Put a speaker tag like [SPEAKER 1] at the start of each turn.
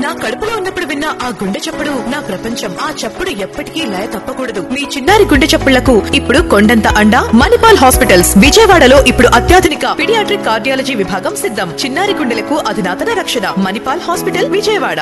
[SPEAKER 1] నా కడుపులో ఉన్నప్పుడు విన్న ఆ గుండె చప్పుడు నా ప్రపంచం. ఆ చప్పుడు ఎప్పటికీ లయ తప్పకూడదు. మీ చిన్నారి గుండె చప్పుళ్లకు ఇప్పుడు కొండంత అండ మణిపాల్ హాస్పిటల్స్. విజయవాడలో ఇప్పుడు అత్యాధునిక పీడియాట్రిక్ కార్డియాలజీ విభాగం సిద్ధం. చిన్నారి గుండెలకు అధునాతన రక్షణ. మణిపాల్ హాస్పిటల్, విజయవాడ.